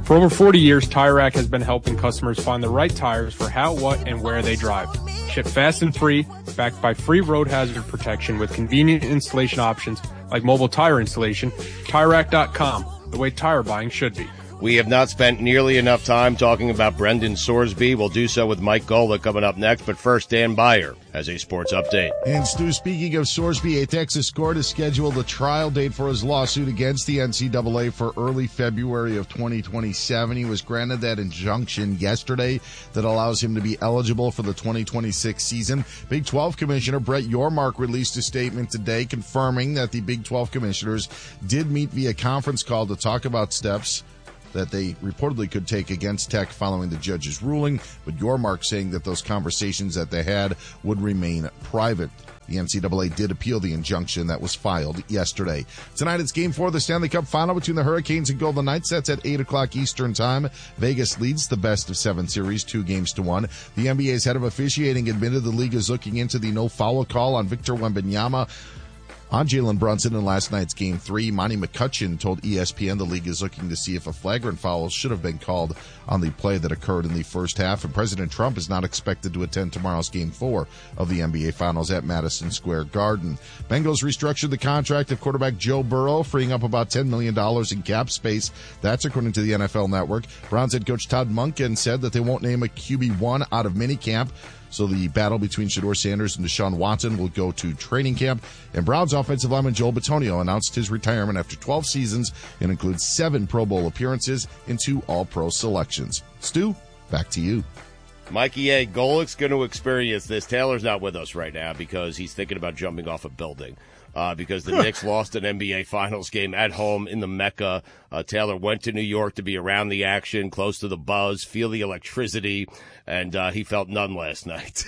For over 40 years, Tire Rack has been helping customers find the right tires for how, what, and where they drive. Ship fast and free, backed by free road hazard protection with convenient installation options like mobile tire installation. TireRack.com, the way tire buying should be. We have not spent nearly enough time talking about Brendan Sorsby. We'll do so with Mike Gola coming up next. But first, Dan Beyer has a sports update. And Stu, speaking of Sorsby, a Texas court has scheduled a trial date for his lawsuit against the NCAA for early February of 2027. He was granted that injunction yesterday that allows him to be eligible for the 2026 season. Big 12 Commissioner Brett Yormark released a statement today confirming that the Big 12 commissioners did meet via conference call to talk about steps that they reportedly could take against Tech following the judge's ruling, but Yormark saying that those conversations that they had would remain private. The NCAA did appeal the injunction that was filed yesterday. Tonight it's Game 4 of the Stanley Cup Final between the Hurricanes and Golden Knights. That's at 8 o'clock Eastern Time. Vegas leads the best-of-7 series 2-1. The NBA's head of officiating admitted the league is looking into the no-foul call on Victor Wembanyama on Jalen Brunson in last night's Game 3. Monty McCutcheon told ESPN the league is looking to see if a flagrant foul should have been called on the play that occurred in the first half. And President Trump is not expected to attend tomorrow's Game 4 of the NBA Finals at Madison Square Garden. Bengals restructured the contract of quarterback Joe Burrow, freeing up about $10 million in cap space. That's according to the NFL Network. Browns head coach Todd Monken said that they won't name a QB1 out of minicamp. So the battle between Shedeur Sanders and Deshaun Watson will go to training camp. And Browns offensive lineman Joel Bitonio announced his retirement after 12 seasons and includes 7 Pro Bowl appearances and 2 All-Pro selections. Stu, back to you. Mikey A. Golick's going to experience this. Taylor's not with us right now because he's thinking about jumping off a building. Because the Knicks lost an NBA Finals game at home in the Mecca. Taylor went to New York to be around the action, close to the buzz, feel the electricity, and he felt none last night.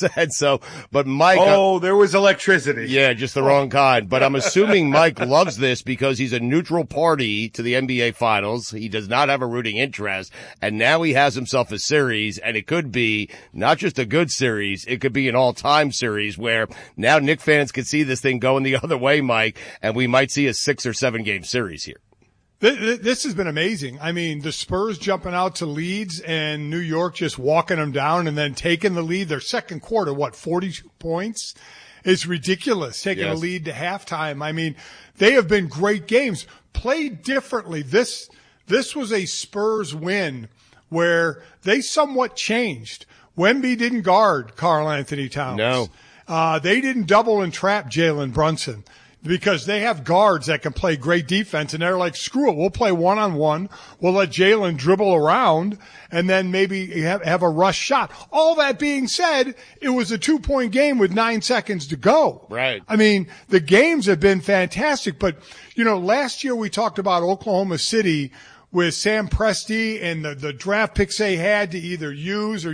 But Mike... there was electricity. Yeah, just the wrong kind. But I'm assuming Mike loves this because he's a neutral party to the NBA Finals. He does not have a rooting interest, and now he has himself a series, and it could be not just a good series, it could be an all-time series where now Knick fans can see this thing going the other way, Mike, and we might see a 6 or 7 game series here. This has been amazing. I mean, the Spurs jumping out to leads and New York just walking them down and then taking the lead. Their second quarter, 42 points? It's ridiculous, taking a lead to halftime. I mean, they have been great games, played differently. This was a Spurs win where they somewhat changed. Wemby didn't guard Karl Anthony Towns. No. They didn't double and trap Jalen Brunson because they have guards that can play great defense, and they're like, screw it, we'll play one-on-one. We'll let Jalen dribble around and then maybe have a rush shot. All that being said, it was a 2-point game with 9 seconds to go. Right. I mean, the games have been fantastic, but, last year we talked about Oklahoma City with Sam Presti and the draft picks they had to either use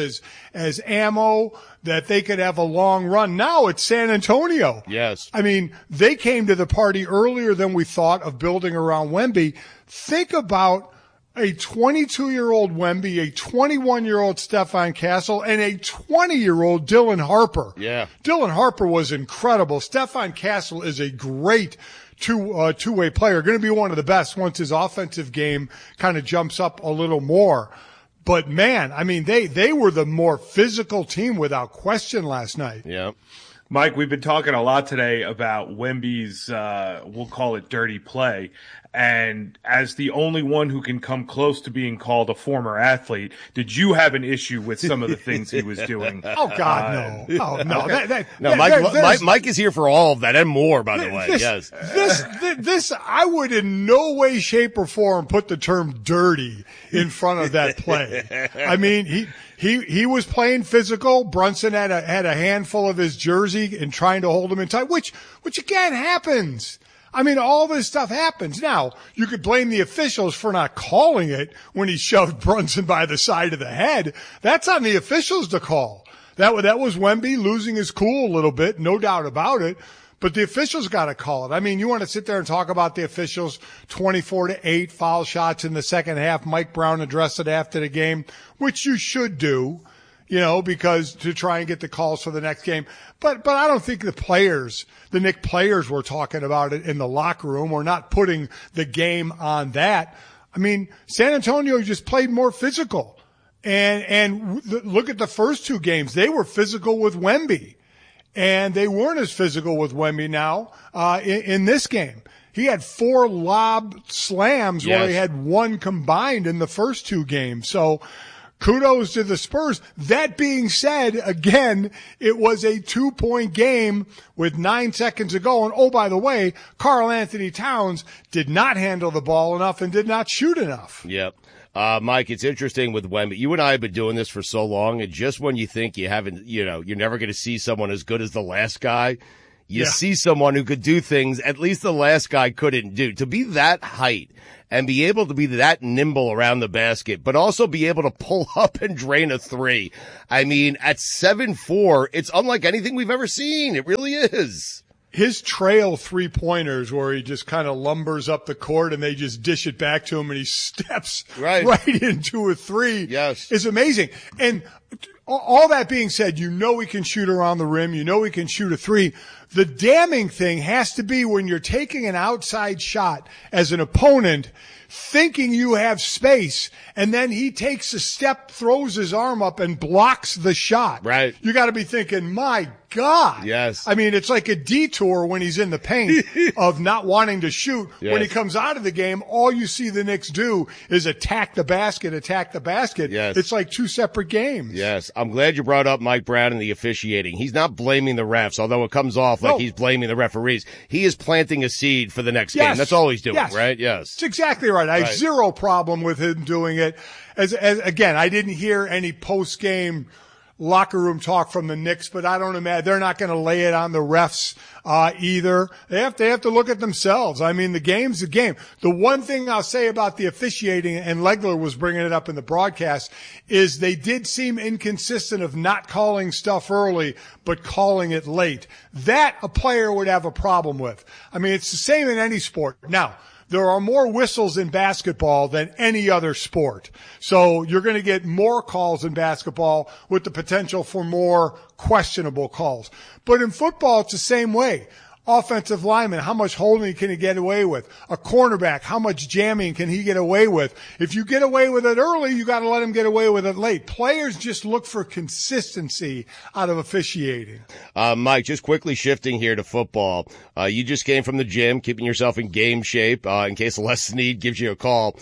as ammo that they could have a long run. Now it's San Antonio. Yes. I mean, they came to the party earlier than we thought of building around Wemby. Think about a 22-year-old Wemby, a 21-year-old Stephon Castle, and a 20-year-old Dylan Harper. Yeah. Dylan Harper was incredible. Stephon Castle is a great two-way player, going to be one of the best once his offensive game kind of jumps up a little more. But man, I mean, they were the more physical team without question last night. Yeah. Mike, we've been talking a lot today about Wemby's, we'll call it dirty play. And as the only one who can come close to being called a former athlete, did you have an issue with some of the things he was doing? Oh, God, no. Oh, no. Mike is here for all of that and more, by the way. Yes. This, I would in no way, shape, or form put the term dirty in front of that play. I mean, he was playing physical. Brunson had a handful of his jersey and trying to hold him in tight, which again happens. I mean, all this stuff happens. Now, you could blame the officials for not calling it when he shoved Brunson by the side of the head. That's on the officials to call. That was Wemby losing his cool a little bit, no doubt about it. But the officials got to call it. I mean, you want to sit there and talk about the officials, 24-8 foul shots in the second half. Mike Brown addressed it after the game, which you should do, because to try and get the calls for the next game. But I don't think the Knick players were talking about it in the locker room or not putting the game on that. I mean, San Antonio just played more physical. And look at the first two games. They were physical with Wemby. And they weren't as physical with Wemby now in this game. He had 4 lob slams where he had 1 combined in the first 2 games. So kudos to the Spurs. That being said, again, it was a 2-point game with 9 seconds to go. And, oh, by the way, Karl Anthony Towns did not handle the ball enough and did not shoot enough. Yep. Mike, it's interesting with Wemby. You and I have been doing this for so long, and just when you think you haven't, you're never going to see someone as good as the last guy, you see someone who could do things at least the last guy couldn't do. To be that height and be able to be that nimble around the basket, but also be able to pull up and drain a 3. I mean, at 7'4", it's unlike anything we've ever seen. It really is. His trail 3-pointers where he just kind of lumbers up the court and they just dish it back to him and he steps right into a 3 is amazing. And all that being said, he can shoot around the rim. He can shoot a 3. The damning thing has to be when you're taking an outside shot as an opponent, thinking you have space, and then he takes a step, throws his arm up, and blocks the shot. Right. You got to be thinking, my God. Yes. I mean, it's like a detour when he's in the paint of not wanting to shoot. Yes. When he comes out of the game, all you see the Knicks do is attack the basket. Yes. It's like 2 separate games. Yes. I'm glad you brought up Mike Brown and the officiating. He's not blaming the refs, although it comes off like he's blaming the referees. He is planting a seed for the next game. That's all he's doing, right? Yes. That's exactly right. I have zero problem with him doing it. As again, I didn't hear any post-game locker room talk from the Knicks, but I don't imagine they're not going to lay it on the refs either. They have to look at themselves. I mean, the game's the game. The one thing I'll say about the officiating, and Legler was bringing it up in the broadcast, is they did seem inconsistent of not calling stuff early, but calling it late. That a player would have a problem with. I mean, it's the same in any sport. Now, there are more whistles in basketball than any other sport. So you're going to get more calls in basketball with the potential for more questionable calls. But in football, it's the same way. Offensive lineman, how much holding can he get away with? A cornerback, how much jamming can he get away with? If you get away with it early, you got to let him get away with it late. Players just look for consistency out of officiating. Mike, just quickly shifting here to football. You just came from the gym, keeping yourself in game shape, in case Les Snead gives you a call.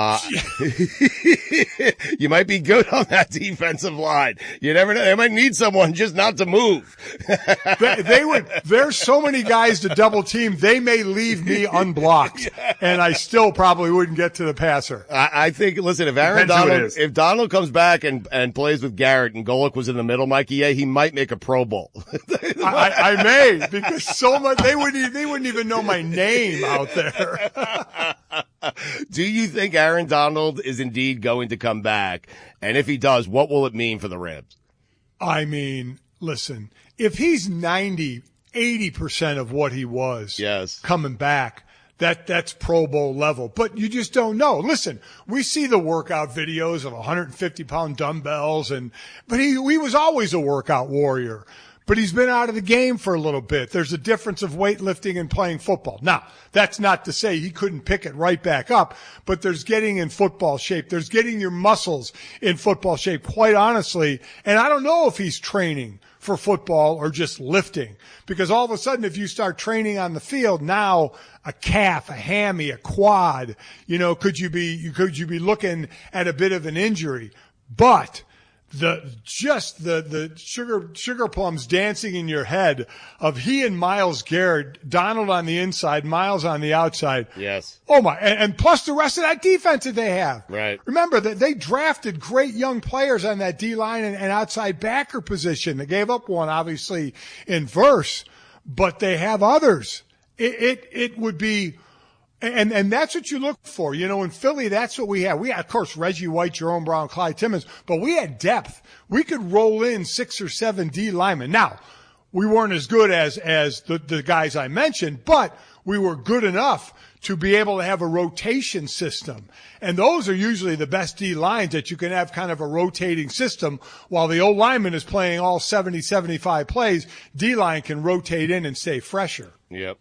You might be good on that defensive line. You never know. They might need someone just not to move. There's so many guys to double team, they may leave me unblocked, and I still probably wouldn't get to the passer. I think, listen, if Donald comes back and plays with Garrett and Golick was in the middle, Mikey, he might make a Pro Bowl. I may, because so much, they wouldn't even know my name out there. Do you think Aaron Donald is indeed going to come back? And if he does, what will it mean for the Rams? I mean, listen, if he's 80% of what he was coming back, that's Pro Bowl level. But you just don't know. Listen, we see the workout videos of 150-pound dumbbells, but he was always a workout warrior. But he's been out of the game for a little bit. There's a difference of weightlifting and playing football. Now, that's not to say he couldn't pick it right back up, but there's getting in football shape. There's getting your muscles in football shape, quite honestly. And I don't know if he's training for football or just lifting, because all of a sudden, if you start training on the field, now a calf, a hammy, a quad, could you be looking at a bit of an injury? But the sugar plums dancing in your head of he and Myles Garrett, Donald on the inside, Myles on the outside. Yes. Oh my, and plus the rest of that defense that they have. Right. Remember that they drafted great young players on that D-line and outside backer position. They gave up one, obviously, in Verse, but they have others. It would be, and that's what you look for. In Philly, that's what we had. We had, of course, Reggie White, Jerome Brown, Clyde Timmons, but we had depth. We could roll in 6 or 7 D linemen. Now, we weren't as good as the guys I mentioned, but we were good enough to be able to have a rotation system. And those are usually the best D lines, that you can have kind of a rotating system. While the old lineman is playing all 70, 75 plays, D line can rotate in and stay fresher. Yep.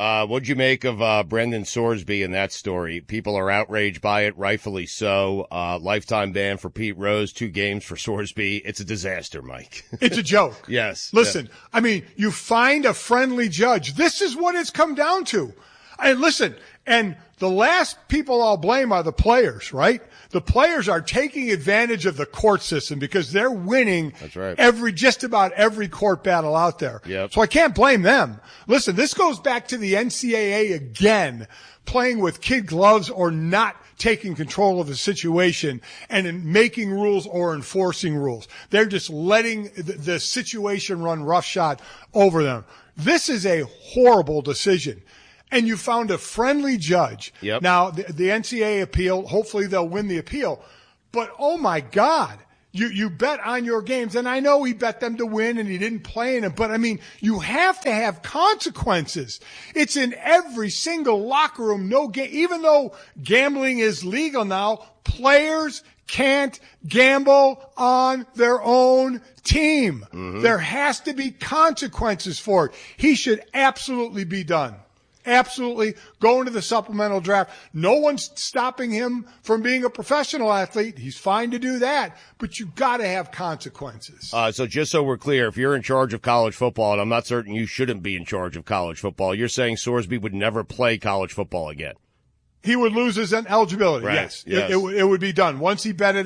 What'd you make of Brendan Sorsby in that story? People are outraged by it, rightfully so. Lifetime ban for Pete Rose, 2 games for Sorsby. It's a disaster, Mike. It's a joke. Yes. Listen, I mean, you find a friendly judge. This is what it's come down to. And listen, and the last people I'll blame are the players, right? The players are taking advantage of the court system because they're winning. That's right. Just about every court battle out there. Yep. So I can't blame them. Listen, this goes back to the NCAA again, playing with kid gloves or not taking control of the situation and in making rules or enforcing rules. They're just letting the situation run roughshod over them. This is a horrible decision. And you found a friendly judge. Yep. Now, the NCAA appeal, hopefully they'll win the appeal. But, oh, my God, you bet on your games. And I know he bet them to win and he didn't play in it. But, I mean, you have to have consequences. It's in every single locker room. No game. Even though gambling is legal now, players can't gamble on their own team. Mm-hmm. There has to be consequences for it. He should absolutely be done. Absolutely. Go into the supplemental draft. No one's stopping him from being a professional athlete. He's fine to do that, but you got to have consequences. So just so we're clear, if you're in charge of college football, and I'm not certain you shouldn't be in charge of college football, you're saying Sorsby would never play college football again. He would lose his eligibility. Right. Yes. Yes. It would be done. Once he bet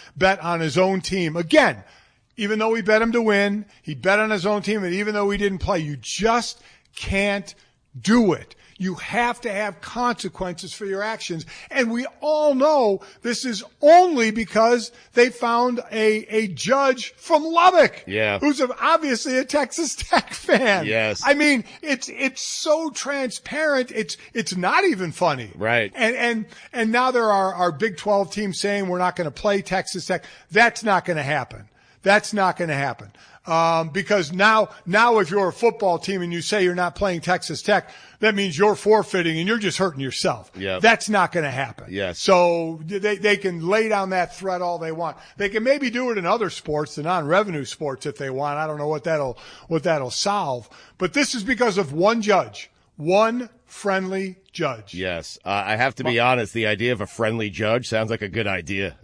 on his own team. Again, even though he bet him to win, he bet on his own team, and even though he didn't play, you just can't do it. You have to have consequences for your actions. And we all know this is only because they found a judge from Lubbock. Yeah. Who's obviously a Texas Tech fan. Yes. I mean, it's so transparent. It's not even funny. Right. And now there are Big 12 teams saying we're not going to play Texas Tech. That's not going to happen. That's not going to happen. Because now if you're a football team and you say you're not playing Texas Tech, that means you're forfeiting and you're just hurting yourself. Yep. That's not going to happen. Yes. So they can lay down that threat all they want. They can maybe do it in other sports, the non-revenue sports if they want. I don't know what that'll solve. But this is because of one judge, one friendly judge. Yes. I have to be honest. The idea of a friendly judge sounds like a good idea.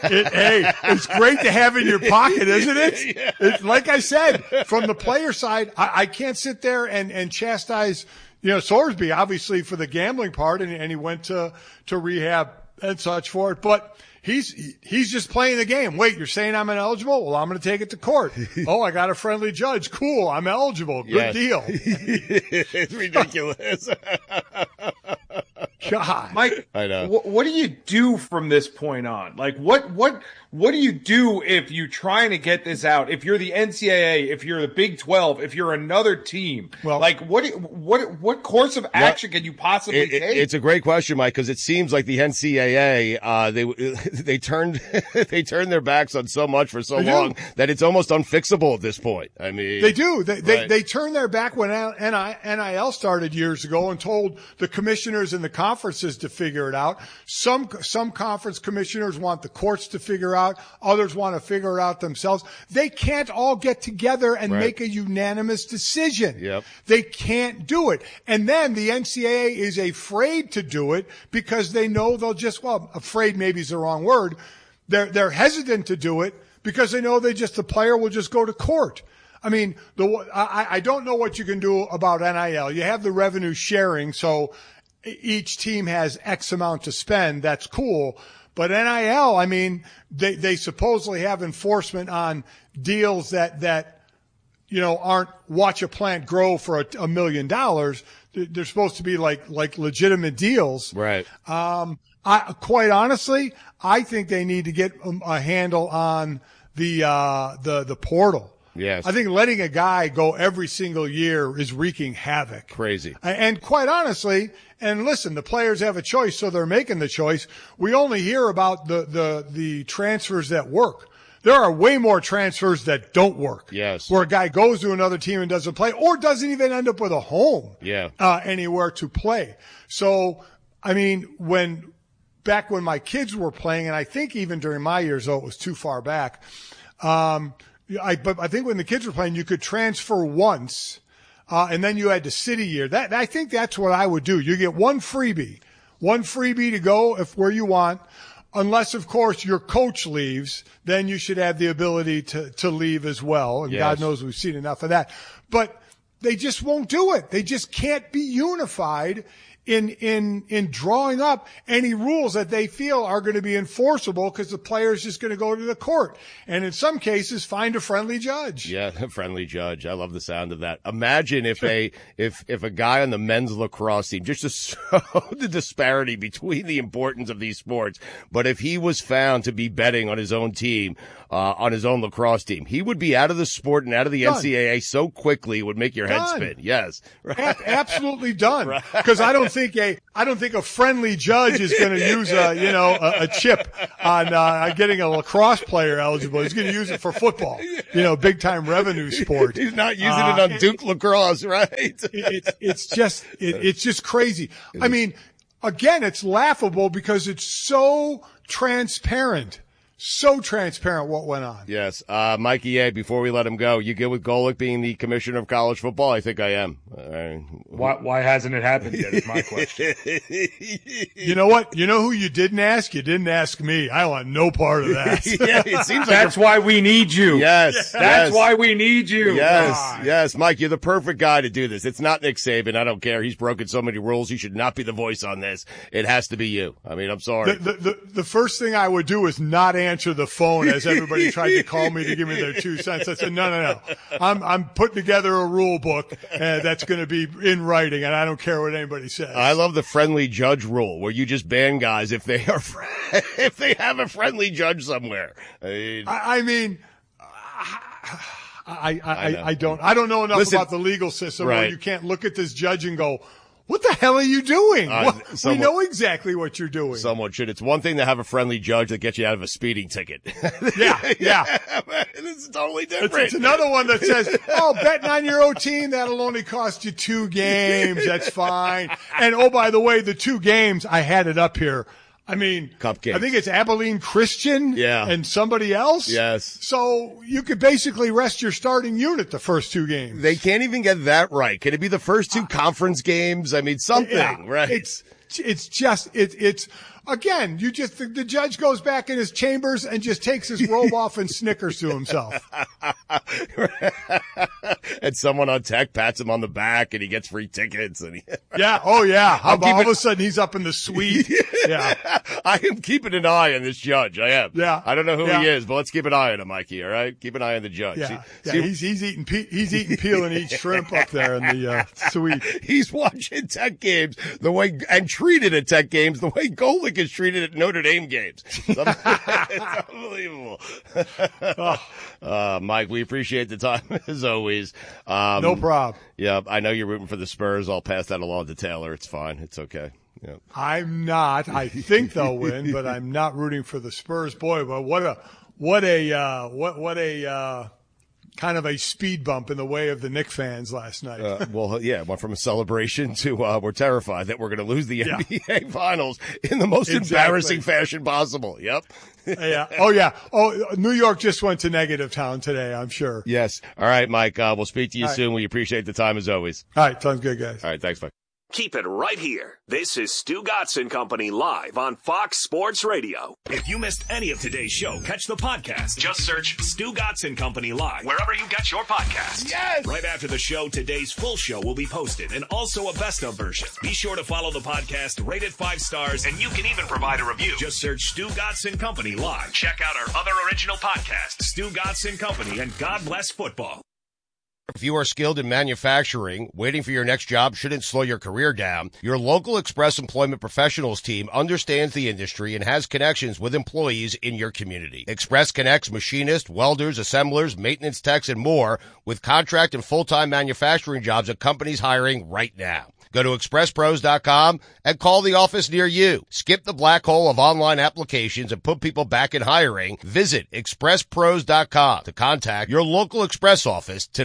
Hey, it's great to have in your pocket, isn't it? Yeah. It's, like I said, from the player side, I can't sit there and chastise, Sorsby, obviously for the gambling part, and he went to rehab and such for it, but he's just playing the game. Wait, you're saying I'm ineligible? Well, I'm going to take it to court. Oh, I got a friendly judge. Cool. I'm eligible. Good deal. It's ridiculous. God. Mike, I know. What do you do from this point on? Like, what do you do if you're trying to get this out? If you're the NCAA, if you're the Big 12, if you're another team, well, like what course of action can you possibly take? It's a great question, Mike, because it seems like the NCAA, they turned their backs on so much for so long that it's almost unfixable at this point. I mean, they do. They turned their back when NIL started years ago and told the commissioners and the conferences to figure it out. Some conference commissioners want the courts to figure out. Others want to figure it out themselves. They can't all get together and make a unanimous decision. Yep. They can't do it. And then the NCAA is afraid to do it because they know they'll afraid maybe is the wrong word. They're hesitant to do it because they know the player will just go to court. I mean, I don't know what you can do about NIL. You have the revenue sharing, so each team has X amount to spend. That's cool. But NIL, I mean, they supposedly have enforcement on deals that aren't watch a plant grow for $1 million. They're supposed to be like legitimate deals. Right. Quite honestly, I think they need to get a handle on the portal. Yes. I think letting a guy go every single year is wreaking havoc. Crazy. And quite honestly, and listen, the players have a choice, so they're making the choice. We only hear about the transfers that work. There are way more transfers that don't work. Yes. Where a guy goes to another team and doesn't play or doesn't even end up with a home. Yeah. Anywhere to play. So, I mean, back when my kids were playing, and I think even during my years, though it was too far back, but I think when the kids were playing, you could transfer once, and then you had to sit a year. I think that's what I would do. You get one freebie to go where you want. Unless, of course, your coach leaves, then you should have the ability to leave as well. And yes. God knows we've seen enough of that. But they just won't do it. They just can't be unified in drawing up any rules that they feel are going to be enforceable, because the player is just going to go to the court and in some cases find a friendly judge. Yeah, a friendly judge. I love the sound of that. Imagine if a guy on the men's lacrosse team, just to show the disparity between the importance of these sports, but if he was found to be betting on his own team, on his own lacrosse team, he would be out of the sport and out of the NCAA so quickly it would make your head spin. Yes. Right. Absolutely done. Because I don't think a friendly judge is going to use a chip on getting a lacrosse player eligible. He's going to use it for football, big time revenue sport. He's not using it on Duke lacrosse, right? It's just crazy. I mean, again, it's laughable because it's so transparent. So transparent what went on. Yes. Mikey A., before we let him go, you good with Golic being the commissioner of college football? I think I am. Why hasn't it happened yet is my question. You know what? You know who you didn't ask? You didn't ask me. I want no part of that. Yeah, it seems like that's why we need you. Yes. That's why we need you. Yes. God. Yes. Mike, you're the perfect guy to do this. It's not Nick Saban. I don't care. He's broken so many rules. He should not be the voice on this. It has to be you. I mean, I'm sorry. The first thing I would do is not answer the phone as everybody tried to call me to give me their 2 cents. I said, no. I'm putting together a rule book that's going to be in writing, and I don't care what anybody says. I love the friendly judge rule, where you just ban guys if they have a friendly judge somewhere. I don't know enough about the legal system where you can't look at this judge and go, what the hell are you doing? We know exactly what you're doing. Someone should. It's one thing to have a friendly judge that gets you out of a speeding ticket. Yeah. It's totally different. It's another one that says, betting on your own team, that'll only cost you 2 games. That's fine. And, by the way, the 2 games, I had it up here. I mean, Cupcakes. I think it's Abilene Christian and somebody else. Yes. So you could basically rest your starting unit the first 2 games. They can't even get that right. Can it be the first 2 conference games? I mean, something, right? It's just again, the judge goes back in his chambers and just takes his robe off and snickers to himself. And someone on tech pats him on the back and he gets free tickets. And all of a sudden he's up in the suite. Yeah. I am keeping an eye on this judge. I am. Yeah. I don't know who he is, but let's keep an and on him, Mikey. All right. Keep an eye on the judge. Yeah. He's eating peel and eat shrimp up there in the suite. He's watching tech games and treated at tech games the way Golic is treated at Notre Dame games. It's unbelievable. Mike, we appreciate the time as always. No problem. Yeah, I know you're rooting for the Spurs. I'll pass that along to Taylor. It's fine. It's okay. Yeah. I'm not. I think they'll win, but I'm not rooting for the Spurs. Boy, but what a kind of a speed bump in the way of the Knick fans last night. Went from a celebration to we're terrified that we're going to lose the NBA Finals in the most embarrassing fashion possible. Yep. Yeah. Oh, yeah. Oh, New York just went to negative town today, I'm sure. Yes. All right, Mike. We'll speak to you soon. We appreciate the time as always. All right. Sounds good, guys. All right. Thanks, Mike. Keep it right here. This is Stu Gotson Company live on Fox Sports Radio. If you missed any of today's show, catch the podcast. Just search Stu Gotson Company live wherever you get your podcasts. Yes! Right after the show, today's full show will be posted and also a best of version. Be sure to follow the podcast, rate it 5 stars, and you can even provide a review. Just search Stu Gotson Company live. Check out our other original podcasts, Stu Gotson Company and God Bless Football. If you are skilled in manufacturing, waiting for your next job shouldn't slow your career down. Your local Express Employment Professionals team understands the industry and has connections with employees in your community. Express connects machinists, welders, assemblers, maintenance techs, and more with contract and full-time manufacturing jobs at companies hiring right now. Go to expresspros.com and call the office near you. Skip the black hole of online applications and put people back in hiring. Visit expresspros.com to contact your local Express office today.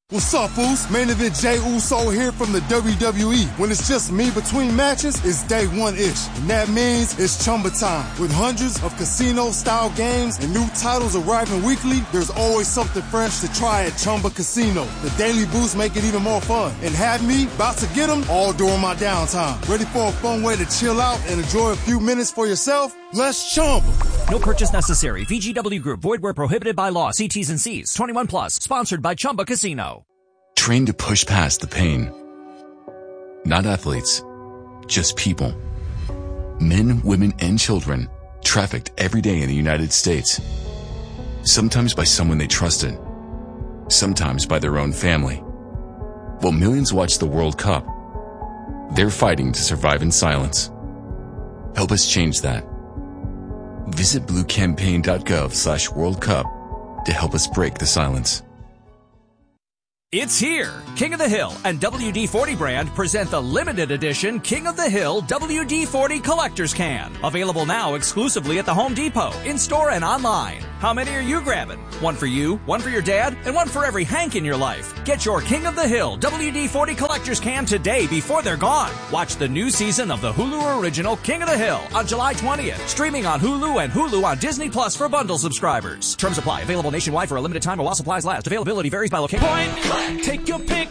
What's up, Uso? Main event Jey Uso here from the WWE. When it's just me between matches, it's day one-ish. And that means it's Chumba time. With hundreds of casino-style games and new titles arriving weekly, there's always something fresh to try at Chumba Casino. The daily boosts make it even more fun. And have me about to get them all during my downtime. Ready for a fun way to chill out and enjoy a few minutes for yourself? Let's Chumba. No purchase necessary. VGW Group. Void where prohibited by law. See T's and C's. 21 plus. Sponsored by Chumba Casino. Trained to push past the pain. Not athletes, just people. Men, women, and children trafficked every day in the United States. Sometimes by someone they trusted. Sometimes by their own family. While millions watch the World Cup, they're fighting to survive in silence. Help us change that. Visit bluecampaign.gov/World Cup to help us break the silence. It's here. King of the Hill and WD-40 brand present the limited edition King of the Hill WD-40 Collector's Can. Available now exclusively at the Home Depot, in-store and online. How many are you grabbing? One for you, one for your dad, and one for every Hank in your life. Get your King of the Hill WD-40 Collector's Can today before they're gone. Watch the new season of the Hulu original King of the Hill on July 20th. Streaming on Hulu and Hulu on Disney Plus for bundle subscribers. Terms apply. Available nationwide for a limited time while supplies last. Availability varies by location. Point click. Take your pick.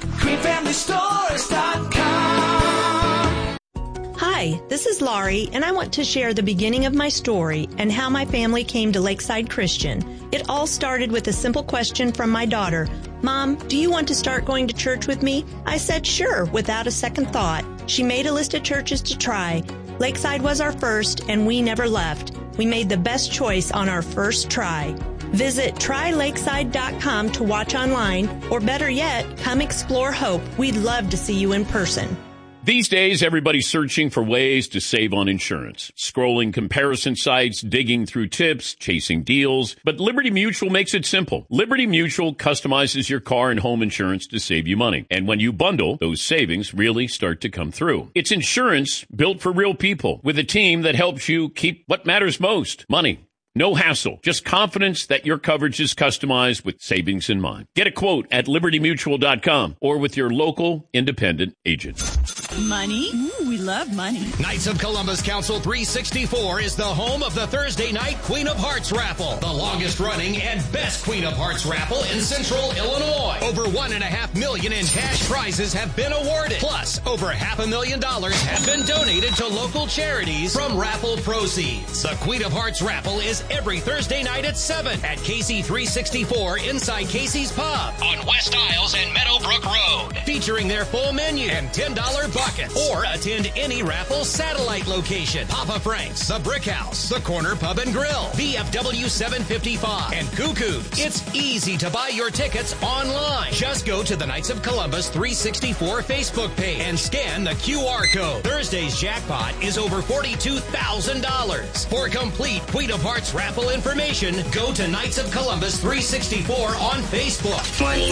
QueenFamilyStores.com. Hi, this is Laurie, and I want to share the beginning of my story and how my family came to Lakeside Christian. It all started with a simple question from my daughter. Mom, do you want to start going to church with me? I said sure, without a second thought. She made a list of churches to try. Lakeside was our first, and we never left. We made the best choice on our first try. Visit trylakeside.com to watch online, or better yet, come explore Hope. We'd love to see you in person. These days, everybody's searching for ways to save on insurance. Scrolling comparison sites, digging through tips, chasing deals. But Liberty Mutual makes it simple. Liberty Mutual customizes your car and home insurance to save you money. And when you bundle, those savings really start to come through. It's insurance built for real people with a team that helps you keep what matters most, money. No hassle, just confidence that your coverage is customized with savings in mind. Get a quote at libertymutual.com or with your local independent agent. Money? Ooh, we love money. Knights of Columbus Council 364 is the home of the Thursday night Queen of Hearts raffle, the longest running and best Queen of Hearts raffle in Central Illinois. Over $1.5 million in cash prizes have been awarded. Plus, over $500,000 have been donated to local charities from raffle proceeds. The Queen of Hearts raffle is every Thursday night at 7 at KC 364 inside Casey's Pub on West Isles and Meadowbrook Road. Featuring their full menu and $10 buckets. Or attend any raffle satellite location. Papa Frank's, the Brick House, the Corner Pub and Grill, VFW 755, and Cuckoo's. It's easy to buy your tickets online. Just go to the Knights of Columbus 364 Facebook page and scan the QR code. Thursday's jackpot is over $42,000. For complete Queen of Hearts raffle information, go to Knights of Columbus 364 on Facebook. Money.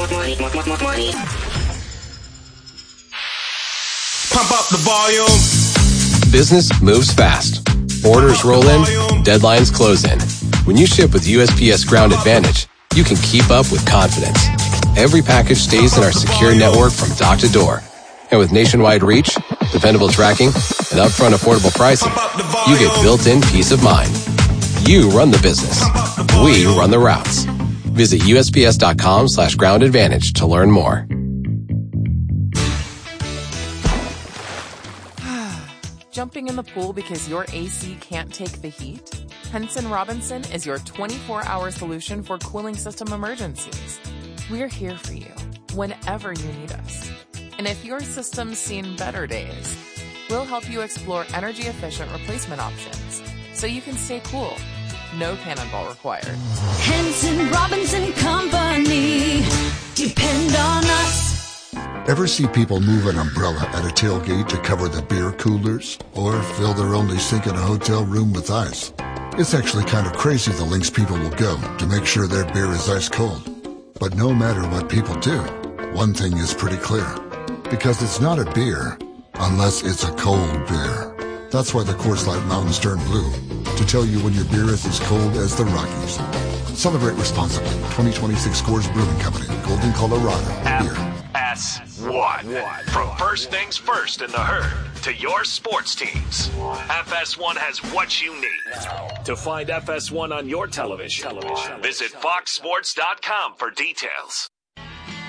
Pump up the volume. Business moves fast. Orders roll in, deadlines close in. When you ship with USPS Ground Advantage, you can keep up with confidence. Every package stays in our secure network from dock to door. And with nationwide reach, dependable tracking, and upfront affordable pricing, you get built-in peace of mind. You run the business. We run the routes. Visit USPS.com/Ground Advantage to learn more. Jumping in the pool because your AC can't take the heat? Henson Robinson is your 24-hour solution for cooling system emergencies. We're here for you whenever you need us. And if your system's seen better days, we'll help you explore energy-efficient replacement options so you can stay cool. No cannonball required. Henson Robinson Company. Depend on us. Ever see people move an umbrella at a tailgate to cover the beer coolers? Or fill their only sink in a hotel room with ice? It's actually kind of crazy the lengths people will go to make sure their beer is ice cold. But no matter what people do, one thing is pretty clear. Because it's not a beer unless it's a cold beer. That's why the Coors Light Mountains turn blue, to tell you when your beer is as cold as the Rockies. Celebrate responsibly. 2026 Coors Brewing Company, Golden, Colorado. Beer. FS1. From first things first in the herd to your sports teams, FS1 has what you need. To find FS1 on your television, visit foxsports.com for details.